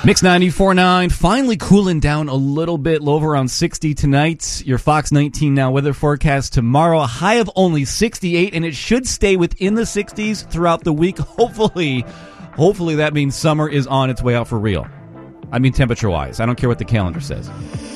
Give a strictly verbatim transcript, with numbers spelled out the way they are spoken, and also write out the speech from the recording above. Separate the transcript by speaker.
Speaker 1: Mix ninety-four point nine, finally cooling down a little bit, low of around sixty tonight. Your Fox nineteen Now weather forecast tomorrow, a high of only sixty-eight, and it should stay within the sixties throughout the week. Hopefully, hopefully that means summer is on its way out for real. I mean temperature-wise. I don't care what the calendar says.